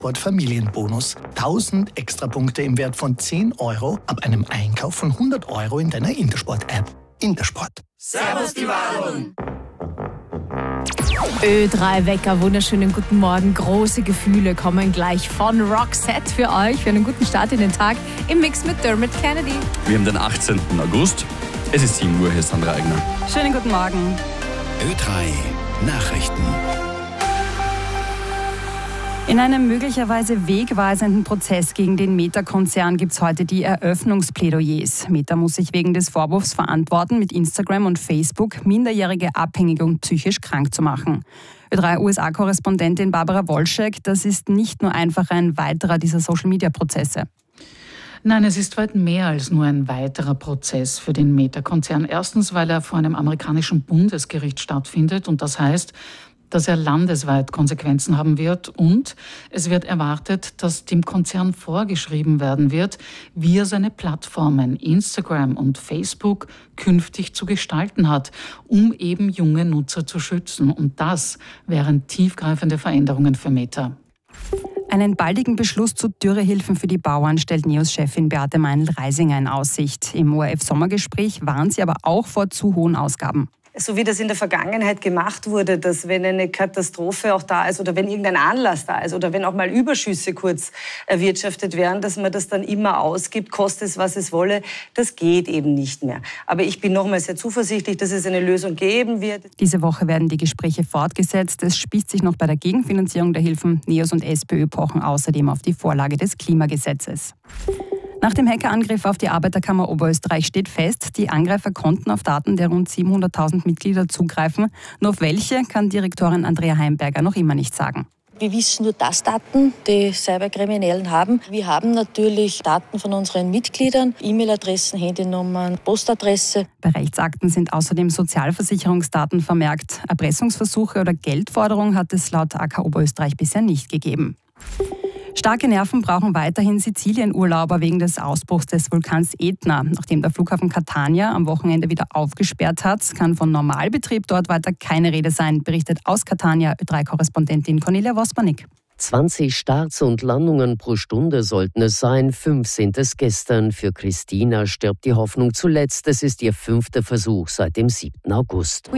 Familienbonus. 1000 Extrapunkte im Wert von 10 € ab einem Einkauf von 100 € in deiner Intersport-App. Intersport. Servus die Wahrung! Ö3 Wecker, wunderschönen guten Morgen. Große Gefühle kommen gleich von Roxette für euch. Für einen guten Start in den Tag im Mix mit Dermot Kennedy. Wir haben den 18. August. Es ist 7 Uhr, hier ist Sandra Eigner. Schönen guten Morgen. Ö3 Nachrichten. In einem möglicherweise wegweisenden Prozess gegen den Meta-Konzern gibt es heute die Eröffnungsplädoyers. Meta muss sich wegen des Vorwurfs verantworten, mit Instagram und Facebook Minderjährige abhängig und psychisch krank zu machen. Ö3-USA-Korrespondentin Barbara Wolschek, das ist nicht nur einfach ein weiterer dieser Social-Media-Prozesse. Nein, es ist weit mehr als nur ein weiterer Prozess für den Meta-Konzern. Erstens, weil er vor einem amerikanischen Bundesgericht stattfindet und das heißt, dass er landesweit Konsequenzen haben wird und es wird erwartet, dass dem Konzern vorgeschrieben werden wird, wie er seine Plattformen Instagram und Facebook künftig zu gestalten hat, um eben junge Nutzer zu schützen. Und das wären tiefgreifende Veränderungen für Meta. Einen baldigen Beschluss zu Dürrehilfen für die Bauern stellt NEOS-Chefin Beate Meinl-Reisinger in Aussicht. Im ORF-Sommergespräch warnt sie aber auch vor zu hohen Ausgaben. So wie das in der Vergangenheit gemacht wurde, dass wenn eine Katastrophe auch da ist oder wenn irgendein Anlass da ist oder wenn auch mal Überschüsse kurz erwirtschaftet werden, dass man das dann immer ausgibt, koste es, was es wolle, das geht eben nicht mehr. Aber ich bin nochmal sehr zuversichtlich, dass es eine Lösung geben wird. Diese Woche werden die Gespräche fortgesetzt. Es spießt sich noch bei der Gegenfinanzierung der Hilfen. NEOS und SPÖ pochen außerdem auf die Vorlage des Klimagesetzes. Nach dem Hackerangriff auf die Arbeiterkammer Oberösterreich steht fest, die Angreifer konnten auf Daten der rund 700.000 Mitglieder zugreifen. Nur auf welche kann Direktorin Andrea Heimberger noch immer nicht sagen. Wir wissen nur das Daten, die Cyberkriminellen haben. Wir haben natürlich Daten von unseren Mitgliedern, E-Mail-Adressen, Handynummern, Postadresse. Bei Rechtsakten sind außerdem Sozialversicherungsdaten vermerkt. Erpressungsversuche oder Geldforderung hat es laut AK Oberösterreich bisher nicht gegeben. Starke Nerven brauchen weiterhin Sizilien-Urlauber wegen des Ausbruchs des Vulkans Etna. Nachdem der Flughafen Catania am Wochenende wieder aufgesperrt hat, kann von Normalbetrieb dort weiter keine Rede sein, berichtet aus Catania Ö3-Korrespondentin Cornelia Wospanik. 20 Starts und Landungen pro Stunde sollten es sein. 5 sind es gestern. Für Christina stirbt die Hoffnung zuletzt. Es ist ihr 5. Versuch seit dem 7. August.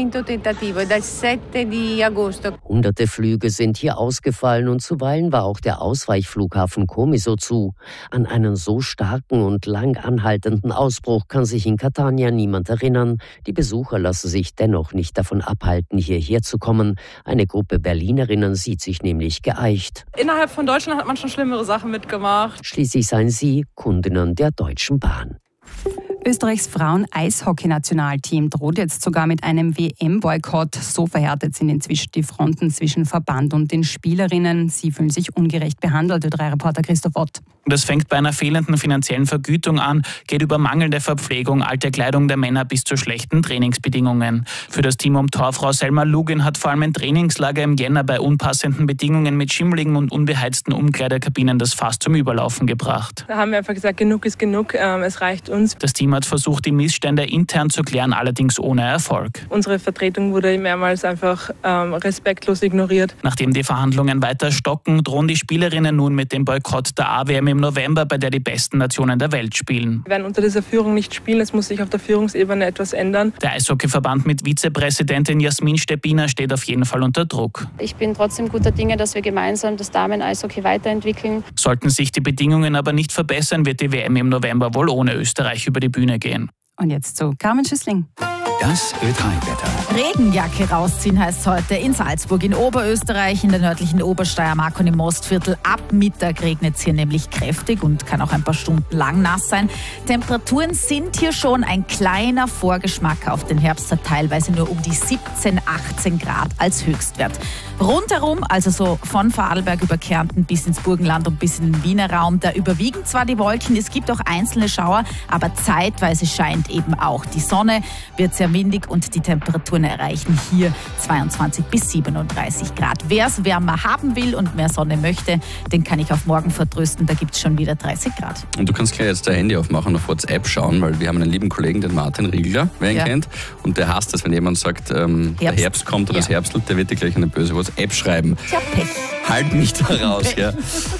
Hunderte Flüge sind hier ausgefallen und zuweilen war auch der Ausweichflughafen Comiso zu. An einen so starken und lang anhaltenden Ausbruch kann sich in Catania niemand erinnern. Die Besucher lassen sich dennoch nicht davon abhalten, hierher zu kommen. Eine Gruppe Berlinerinnen sieht sich nämlich geeicht. Innerhalb von Deutschland hat man schon schlimmere Sachen mitgemacht. Schließlich seien sie Kundinnen der Deutschen Bahn. Österreichs Frauen-Eishockey-Nationalteam droht jetzt sogar mit einem WM-Boykott. So verhärtet sind inzwischen die Fronten zwischen Verband und den Spielerinnen. Sie fühlen sich ungerecht behandelt, Ö3-Reporter Christoph Ott. Das fängt bei einer fehlenden finanziellen Vergütung an, geht über mangelnde Verpflegung, alte Kleidung der Männer bis zu schlechten Trainingsbedingungen. Für das Team um Torfrau Selma Lugin hat vor allem ein Trainingslager im Jänner bei unpassenden Bedingungen mit schimmligen und unbeheizten Umkleidekabinen das Fass zum Überlaufen gebracht. Da haben wir einfach gesagt, genug ist genug, es reicht uns. Das Team hat versucht, die Missstände intern zu klären, allerdings ohne Erfolg. Unsere Vertretung wurde mehrmals einfach respektlos ignoriert. Nachdem die Verhandlungen weiter stocken, drohen die Spielerinnen nun mit dem Boykott der A-WM im November, bei der die besten Nationen der Welt spielen. Wir werden unter dieser Führung nicht spielen, es muss sich auf der Führungsebene etwas ändern. Der Eishockeyverband mit Vizepräsidentin Jasmin Steppiner steht auf jeden Fall unter Druck. Ich bin trotzdem guter Dinge, dass wir gemeinsam das Damen-Eishockey weiterentwickeln. Sollten sich die Bedingungen aber nicht verbessern, wird die WM im November wohl ohne Österreich über die Bühne gehen. Und jetzt zu Carmen Schüssling. Das Ö3-Wetter. Regenjacke rausziehen heißt heute in Salzburg, in Oberösterreich, in der nördlichen Obersteiermark und im Mostviertel. Ab Mittag regnet es hier nämlich kräftig und kann auch ein paar Stunden lang nass sein. Temperaturen sind hier schon ein kleiner Vorgeschmack auf den Herbst, hat teilweise nur um die 17, 18 Grad als Höchstwert. Rundherum, also so von Vorarlberg über Kärnten bis ins Burgenland und bis in den Wiener Raum, da überwiegen zwar die Wolken, es gibt auch einzelne Schauer, aber zeitweise scheint eben auch die Sonne, wird sehr windig und die Temperaturen erreichen hier 22 bis 37 Grad. Wer es wärmer haben will und mehr Sonne möchte, den kann ich auf morgen vertrösten, da gibt es schon wieder 30 Grad. Und du kannst gleich jetzt dein Handy aufmachen und auf WhatsApp schauen, weil wir haben einen lieben Kollegen, den Martin Riegler, wer ihn kennt, und der hasst es, wenn jemand sagt, der Herbst kommt oder das Herbstl, der wird dir gleich eine böse WhatsApp schreiben. Ich hab Pech. Halt mich da raus, ja.